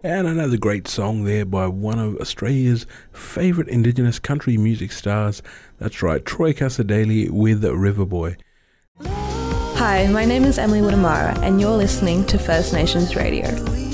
And another great song there by one of Australia's favourite Indigenous country music stars. That's right, Troy Casadei with Riverboy. Hi, my name is Emily Woodamara and you're listening to First Nations Radio.